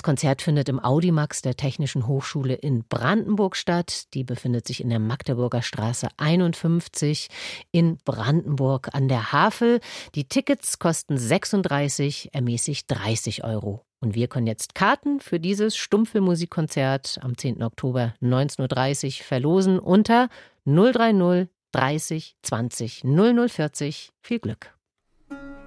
Konzert findet im Audimax der Technischen Hochschule in Brandenburg statt. Die befindet sich in der Magdeburger Straße 51 in Brandenburg an der Havel. Die Tickets kosten 36, ermäßigt 30 Euro. Und wir können jetzt Karten für dieses Stummfilmmusikkonzert am 10. Oktober 19.30 Uhr verlosen unter 030 30 20 0040. Viel Glück!